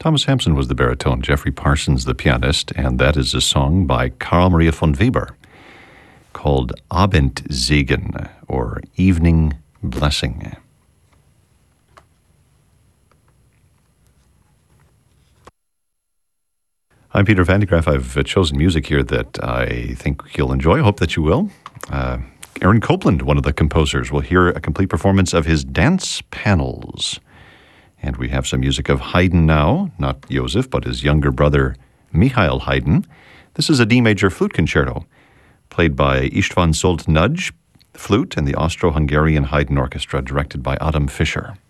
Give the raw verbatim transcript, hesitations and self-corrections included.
Thomas Hampson was the baritone, Jeffrey Parsons the pianist, and that is a song by Carl Maria von Weber called Abendsegen, or Evening Blessing. I'm Peter Van de Graaff. I've uh, chosen music here that I think you'll enjoy. I hope that you will. Uh, Aaron Copland, one of the composers, will hear a complete performance of his Dance Panels. And we have some music of Haydn now, not Joseph, but his younger brother, Michael Haydn. This is a D major flute concerto, played by István Zsolt Nagy, flute, and the Austro-Hungarian Haydn Orchestra, directed by Adam Fischer.